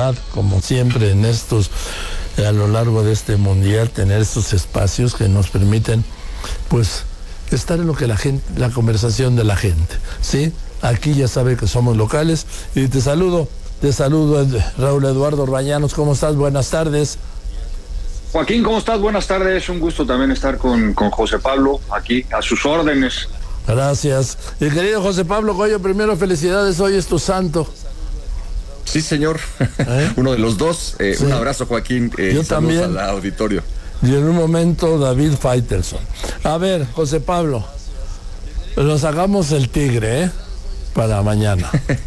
verdad, como siempre en estos, a lo largo de este mundial, tener estos espacios que nos permiten, pues, estar en lo que la conversación de la gente, ¿sí? Aquí ya sabe que somos locales y te saludo, Raúl Eduardo Orbañanos, ¿cómo estás? Buenas tardes. Joaquín, ¿cómo estás? Buenas tardes, un gusto también estar con José Pablo aquí, a sus órdenes. Gracias. Y querido José Pablo Coello, primero felicidades, hoy es tu santo. Sí, señor. Uno de los dos. Sí. Un abrazo, Joaquín. Yo también. Al auditorio. Y en un momento, David Faitelson. A ver, José Pablo, nos hagamos el tigre, para mañana.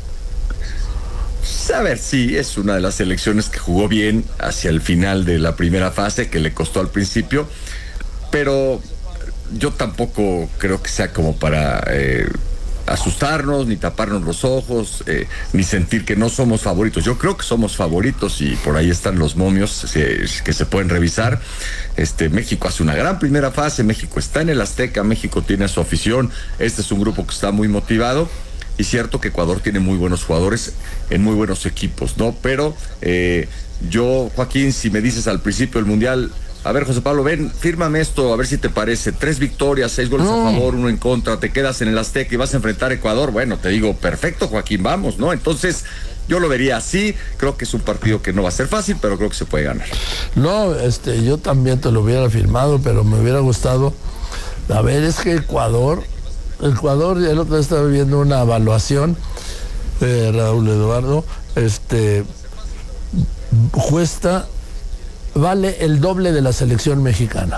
A ver, sí, es una de las selecciones que jugó bien hacia el final de la primera fase, que le costó al principio, pero yo tampoco creo que sea como para asustarnos, ni taparnos los ojos, ni sentir que no somos favoritos. Yo creo que somos favoritos y por ahí están los momios que se pueden revisar. México hace una gran primera fase, México está en el Azteca, México tiene a su afición, este es un grupo que está muy motivado. Y cierto que Ecuador tiene muy buenos jugadores en muy buenos equipos, ¿no? Pero yo, Joaquín, si me dices al principio del Mundial, a ver, José Pablo, ven, fírmame esto, a ver si te parece, 3 victorias, 6 goles a favor, 1 en contra, te quedas en el Azteca y vas a enfrentar a Ecuador, bueno, te digo, perfecto, Joaquín, vamos, ¿no? Entonces, yo lo vería así, creo que es un partido que no va a ser fácil, pero creo que se puede ganar. No, yo también te lo hubiera firmado, pero me hubiera gustado, a ver, es que Ecuador, el otro día estaba viendo una evaluación, Raúl Eduardo, vale el doble de la selección mexicana.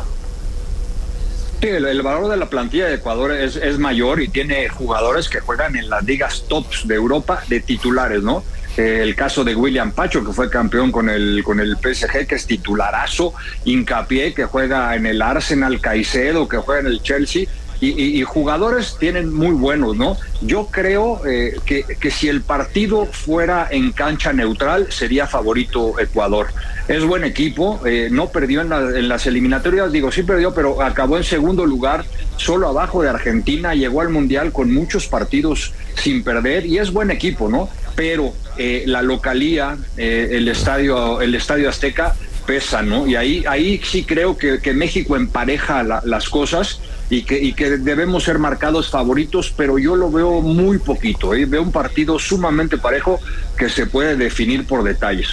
Sí, el valor de la plantilla de Ecuador es mayor y tiene jugadores que juegan en las ligas tops de Europa de titulares, ¿no? El caso de William Pacho, que fue campeón con el PSG, que es titularazo, Hincapié, que juega en el Arsenal, Caicedo, que juega en el Chelsea, y jugadores tienen muy buenos, ¿no? Yo creo que si el partido fuera en cancha neutral, sería favorito Ecuador. Es buen equipo, no perdió en las eliminatorias, digo, sí perdió, pero acabó en segundo lugar, solo abajo de Argentina, llegó al Mundial con muchos partidos sin perder, y es buen equipo, ¿no? Pero la localía, el estadio Azteca pesa, ¿no? Y ahí sí creo que México empareja las cosas y que debemos ser marcados favoritos, pero yo lo veo muy poquito, veo un partido sumamente parejo que se puede definir por detalles.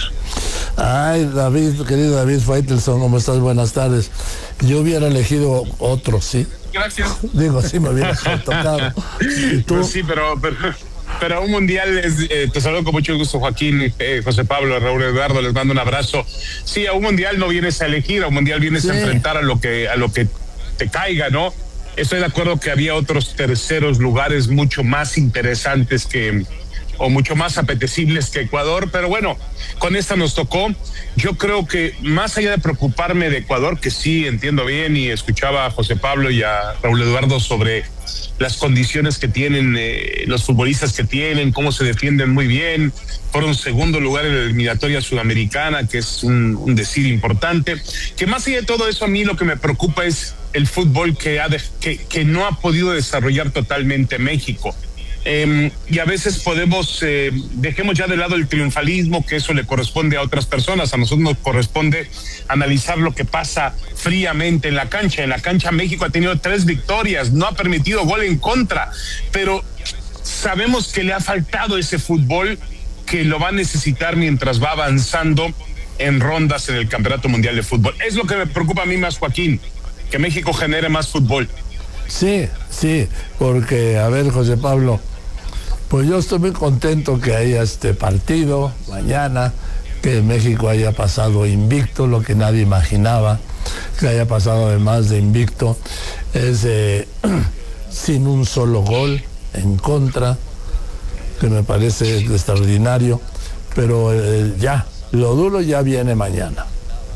Ay, querido David Faitelson, ¿cómo estás? Buenas tardes. Yo hubiera elegido otro, ¿sí? Gracias. Digo, sí me hubiera tocado. ¿Y tú? Pues sí, pero un mundial te saludo con mucho gusto, Joaquín, José Pablo, Raúl Eduardo, les mando un abrazo. Sí, a un mundial no vienes a elegir, a un mundial vienes a enfrentar a lo que te caiga, ¿no? Estoy de acuerdo que había otros terceros lugares mucho más interesantes o mucho más apetecibles que Ecuador, pero bueno, con esta nos tocó. Yo creo que más allá de preocuparme de Ecuador, que sí entiendo bien y escuchaba a José Pablo y a Raúl Eduardo sobre las condiciones que tienen los futbolistas que tienen, cómo se defienden muy bien, fueron segundo lugar en la eliminatoria sudamericana, que es un decir importante, que más allá de todo eso a mí lo que me preocupa es el fútbol que no ha podido desarrollar totalmente México. Y a veces dejemos ya de lado el triunfalismo, que eso le corresponde a otras personas. A nosotros nos corresponde analizar lo que pasa fríamente en la cancha. En la cancha México ha tenido 3 victorias, no ha permitido gol en contra, pero sabemos que le ha faltado ese fútbol que lo va a necesitar mientras va avanzando en rondas en el Campeonato Mundial de Fútbol. Es lo que me preocupa a mí más, Joaquín, que México genere más fútbol. Sí, porque, a ver, José Pablo, pues yo estoy muy contento que haya este partido mañana, que México haya pasado invicto, lo que nadie imaginaba, que haya pasado además de invicto, es sin un solo gol en contra, que me parece extraordinario, pero lo duro ya viene mañana.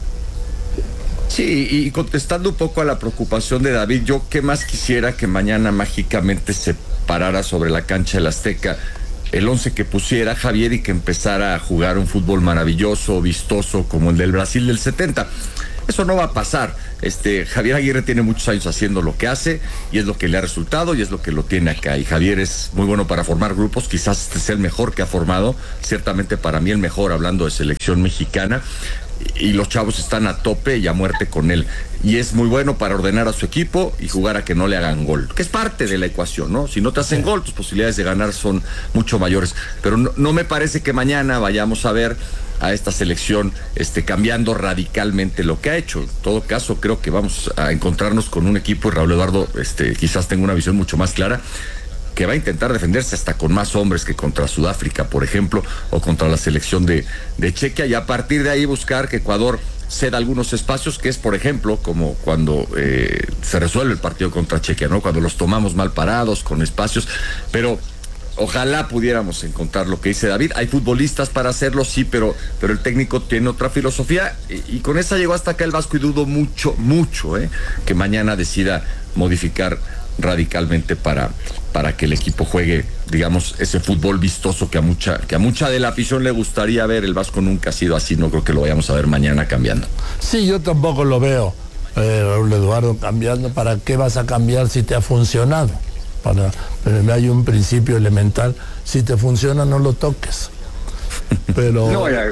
Sí, y contestando un poco a la preocupación de David, yo qué más quisiera que mañana mágicamente se parara sobre la cancha del Azteca el 11 que pusiera Javier y que empezara a jugar un fútbol maravilloso, vistoso, como el del Brasil del 70. Eso no va a pasar. Javier Aguirre tiene muchos años haciendo lo que hace y es lo que le ha resultado y es lo que lo tiene acá. Y Javier es muy bueno para formar grupos, quizás este sea el mejor que ha formado, ciertamente para mí el mejor, hablando de selección mexicana. Y los chavos están a tope y a muerte con él. Y es muy bueno para ordenar a su equipo y jugar a que no le hagan gol, que es parte de la ecuación, ¿no? Si no te hacen gol, tus posibilidades de ganar son mucho mayores. Pero no me parece que mañana vayamos a ver a esta selección cambiando radicalmente lo que ha hecho. En todo caso, creo que vamos a encontrarnos con un equipo, y Raúl Eduardo quizás tenga una visión mucho más clara, que va a intentar defenderse hasta con más hombres que contra Sudáfrica, por ejemplo, o contra la selección de Chequia, y a partir de ahí buscar que Ecuador ceda algunos espacios, que es, por ejemplo, como cuando se resuelve el partido contra Chequia, ¿no? Cuando los tomamos mal parados, con espacios, pero ojalá pudiéramos encontrar lo que dice David. Hay futbolistas para hacerlo, sí, pero el técnico tiene otra filosofía, y con esa llegó hasta acá el Vasco, y dudo mucho, que mañana decida modificar radicalmente para que el equipo juegue, digamos, ese fútbol vistoso que a mucha de la afición le gustaría ver. El Vasco nunca ha sido así, no creo que lo vayamos a ver mañana cambiando. Sí, yo tampoco lo veo, Raúl Eduardo, cambiando. ¿Para qué vas a cambiar si te ha funcionado? Pero hay un principio elemental: si te funciona, no lo toques. Pero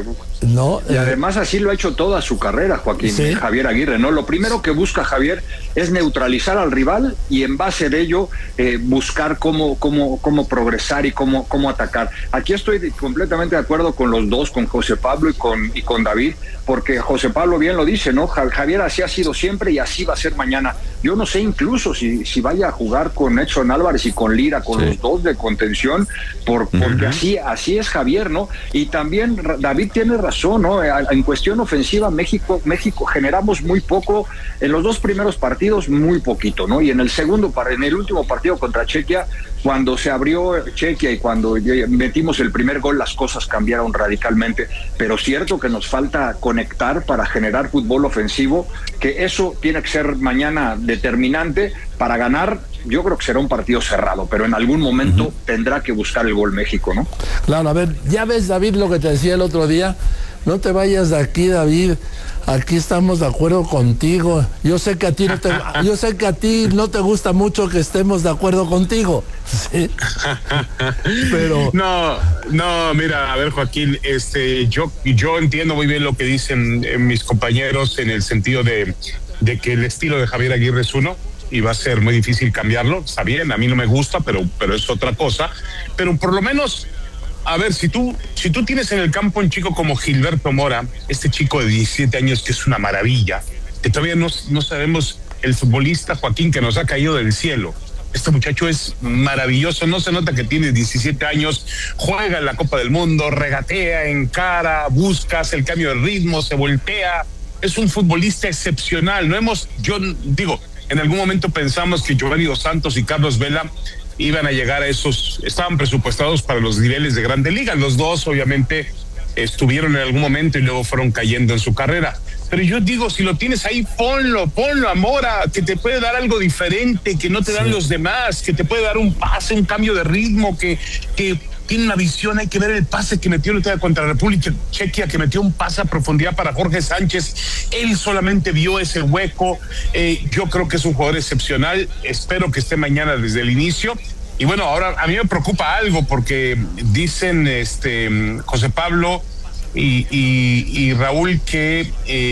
y además así lo ha hecho toda su carrera, Joaquín. ¿Sí? Javier Aguirre, ¿no? Lo primero que busca Javier es neutralizar al rival y en base de ello buscar cómo progresar y cómo atacar. Aquí estoy completamente de acuerdo con los dos, con José Pablo y con David, porque José Pablo bien lo dice, ¿no? Javier así ha sido siempre y así va a ser mañana. Yo no sé incluso si vaya a jugar con Edson Álvarez y con Lira, con los dos de contención, porque así es Javier, ¿no? Y también David tiene razón, ¿no? En cuestión ofensiva, México generamos muy poco. En los dos primeros partidos, muy poquito, ¿no? Y en el último partido contra Chequia, cuando se abrió Chequia y cuando metimos el primer gol, las cosas cambiaron radicalmente. Pero cierto que nos falta conectar para generar fútbol ofensivo, que eso tiene que ser mañana determinante para ganar. Yo creo que será un partido cerrado, pero en algún momento tendrá que buscar el gol México, ¿no? Claro, a ver, ya ves, David, lo que te decía el otro día. No te vayas de aquí, David. Aquí estamos de acuerdo contigo. Yo sé que a ti no te gusta mucho que estemos de acuerdo contigo. ¿Sí? Pero no, mira, a ver, Joaquín, yo entiendo muy bien lo que dicen mis compañeros, en el sentido de que el estilo de Javier Aguirre es uno y va a ser muy difícil cambiarlo. Está bien, a mí no me gusta, pero es otra cosa. Pero por lo menos, a ver, si tú tienes en el campo un chico como Gilberto Mora, este chico de 17 años que es una maravilla, que todavía no sabemos el futbolista, Joaquín, que nos ha caído del cielo. Este muchacho es maravilloso, no se nota que tiene 17 años, juega en la Copa del Mundo, regatea, encara, busca, hace el cambio de ritmo, se voltea. Es un futbolista excepcional. En algún momento pensamos que Giovanni Dos Santos y Carlos Vela iban a llegar a estaban presupuestados para los niveles de Grandes Ligas. Los dos, obviamente, estuvieron en algún momento y luego fueron cayendo en su carrera. Pero yo digo, si lo tienes ahí, ponlo a Mora, que te puede dar algo diferente, que no te dan los demás, que te puede dar un pase, un cambio de ritmo, que tiene una visión. Hay que ver el pase que metió contra la República Chequia, que metió un pase a profundidad para Jorge Sánchez. Él solamente vio ese hueco. Yo creo que es un jugador excepcional. Espero que esté mañana desde el inicio. Y bueno, ahora a mí me preocupa algo, porque dicen José Pablo y Raúl que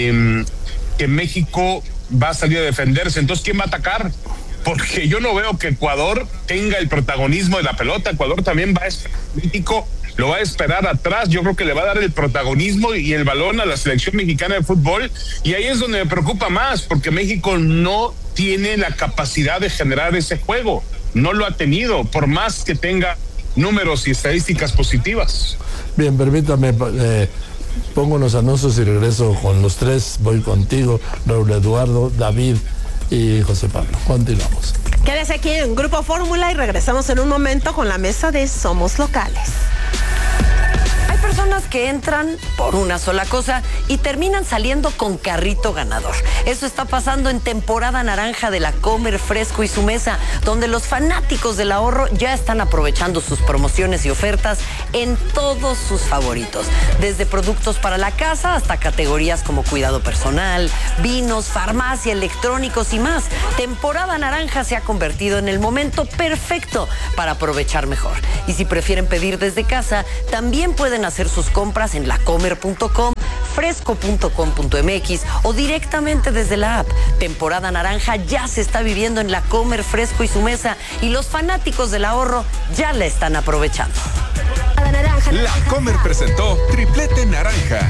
México va a salir a defenderse. Entonces, ¿quién va a atacar? Porque yo no veo que Ecuador tenga el protagonismo de la pelota. Ecuador también México lo va a esperar atrás. Yo creo que le va a dar el protagonismo y el balón a la selección mexicana de fútbol, y ahí es donde me preocupa más, porque México no tiene la capacidad de generar ese juego. No lo ha tenido, por más que tenga números y estadísticas positivas. Bien, permítame, pongo unos anuncios y regreso con los tres. Voy contigo, Raúl Eduardo, David y José Pablo. Continuamos. Quédese aquí en Grupo Fórmula y regresamos en un momento con la mesa de Somos Locales. Hay personas personas que entran por una sola cosa y terminan saliendo con carrito ganador. Eso está pasando en temporada naranja de la Comer Fresco y Su Mesa, donde los fanáticos del ahorro ya están aprovechando sus promociones y ofertas en todos sus favoritos. Desde productos para la casa hasta categorías como cuidado personal, vinos, farmacia, electrónicos y más. Temporada naranja se ha convertido en el momento perfecto para aprovechar mejor. Y si prefieren pedir desde casa, también pueden hacer sus compras en lacomer.com, fresco.com.mx o directamente desde la app. Temporada naranja ya se está viviendo en la Comer Fresco y Su Mesa y los fanáticos del ahorro ya la están aprovechando. La Comer presentó Triplete Naranja.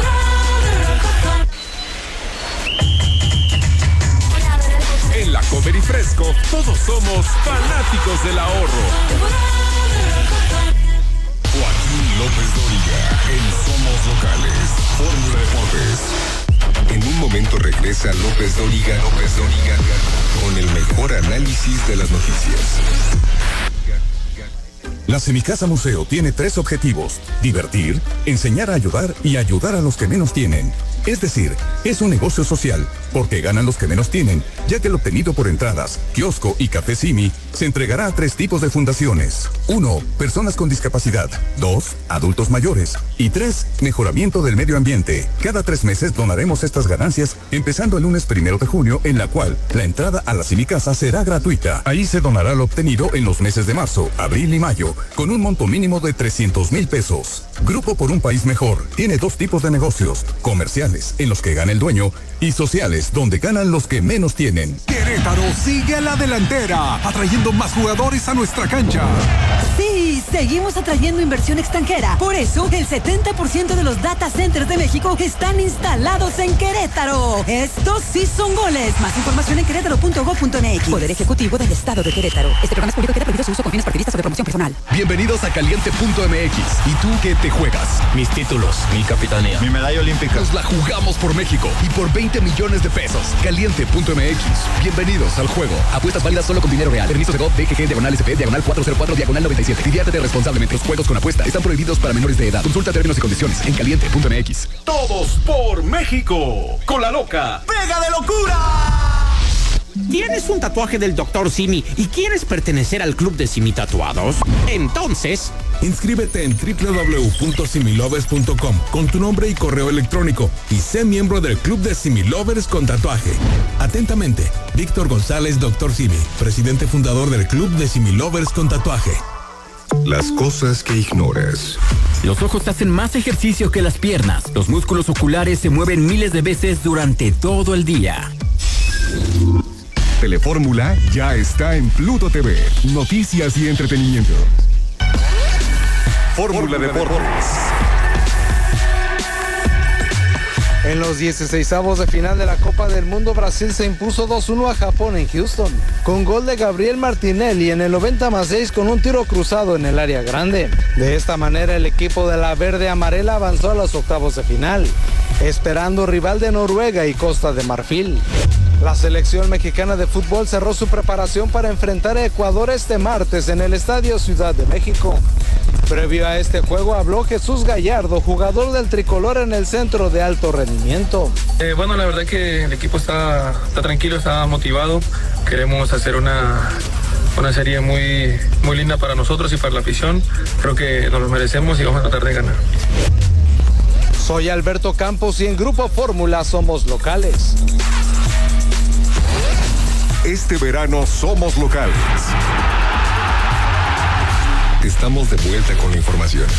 En la Comer y Fresco, todos somos fanáticos del ahorro. Joaquín López Dóriga, en Somos Locales, Fórmula Deportes. En un momento regresa López Dóriga, con el mejor análisis de las noticias. La Semicasa Museo tiene 3 objetivos: divertir, enseñar a ayudar y ayudar a los que menos tienen. Es decir, es un negocio social, porque ganan los que menos tienen, ya que el obtenido por entradas, kiosco y café Simi se entregará a 3 tipos de fundaciones. 1. Personas con discapacidad. 2. Adultos mayores. Y 3. Mejoramiento del medio ambiente. Cada 3 meses donaremos estas ganancias, empezando el lunes 1 de junio, en la cual la entrada a la Semicasa será gratuita. Ahí se donará lo obtenido en los meses de marzo, abril y mayo, con un monto mínimo de 300,000 pesos. Grupo por un País Mejor tiene 2 tipos de negocios: comerciales, en los que gana el dueño, y sociales, donde ganan los que menos tienen. Querétaro sigue a la delantera, atrayendo más jugadores a nuestra cancha. Sí, seguimos atrayendo inversión extranjera. Por eso, el 70% de los data centers de México están instalados en Querétaro. Estos sí son goles. Más información en querétaro.gov.mx. Poder Ejecutivo del Estado de Querétaro. Este programa es público y queda prohibido su uso con fines partidistas o de promoción personal. Bienvenidos a Caliente.mx. ¿Y tú qué te juegas? Mis títulos, mi capitanía, mi medalla olímpica. Nos la jugamos por México y por 20 millones de pesos. Caliente.mx. Bienvenidos al juego. Apuestas válidas solo con dinero real. Permiso de GOV, BGG, /SP, /404, /97. Diviértete responsablemente. Los juegos con apuesta están prohibidos para menores de edad. Consulta términos y condiciones en Caliente.mx. Todos por México. Con la loca. ¡Pega de locura! ¿Tienes un tatuaje del Dr. Simi y quieres pertenecer al club de Simi Tatuados? Entonces, inscríbete en www.similovers.com con tu nombre y correo electrónico y sé miembro del club de Similovers con tatuaje. Atentamente, Víctor González, Dr. Simi, presidente fundador del club de Similovers con tatuaje. Las cosas que ignoras. Los ojos hacen más ejercicio que las piernas. Los músculos oculares se mueven miles de veces durante todo el día. Telefórmula ya está en Pluto TV. Noticias y entretenimiento. Fórmula Deportes. En los 16avos de final de la Copa del Mundo, Brasil se impuso 2-1 a Japón en Houston, con gol de Gabriel Martinelli en el 90+6 con un tiro cruzado en el área grande. De esta manera, el equipo de la verde amarela avanzó a los octavos de final, esperando rival de Noruega y Costa de Marfil. La selección mexicana de fútbol cerró su preparación para enfrentar a Ecuador este martes en el Estadio Ciudad de México. Previo a este juego habló Jesús Gallardo, jugador del tricolor en el centro de alto rendimiento. Bueno, la verdad que el equipo está tranquilo, está motivado. Queremos hacer una serie muy linda para nosotros y para la afición. Creo que nos lo merecemos y vamos a tratar de ganar. Soy Alberto Campos y en Grupo Fórmula somos locales. Este verano somos locales. Estamos de vuelta con la información.